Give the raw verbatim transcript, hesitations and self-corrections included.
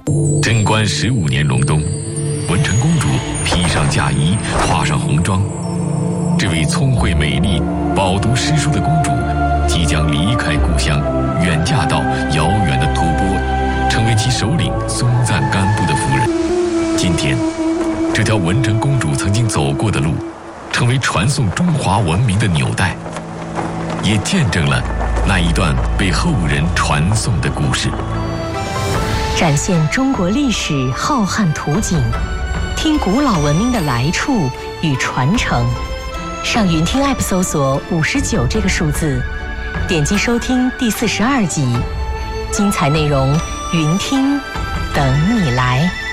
贞观十五年隆冬，文成公主披上嫁衣，化上红妆。这位聪慧美丽、饱读诗书的公主，即将离开故乡，远嫁到遥远的吐蕃，成为其首领松赞干布的夫人。今天，这条文成公主曾经走过的路，成为传颂中华文明的纽带，也见证了那一段被后人传颂的故事。 展现中国历史浩瀚图景，听古老文明的来处与传承。上云听 App 搜索五十九这个数字，点击收听第四十二集，精彩内容云听等你来。